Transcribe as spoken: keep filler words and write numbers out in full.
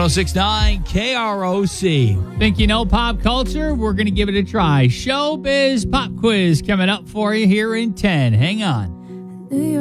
oh six point nine K R O C. Think you know pop culture? We're going to give it a try. Showbiz Pop Quiz coming up for you here in ten. Hang on.